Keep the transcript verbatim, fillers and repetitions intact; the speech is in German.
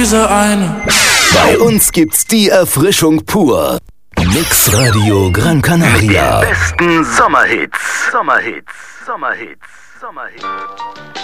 Diese eine. Bei uns gibt's die Erfrischung pur. Mix Radio Gran Canaria. Die besten Sommerhits. Sommerhits. Sommerhits. Sommerhits.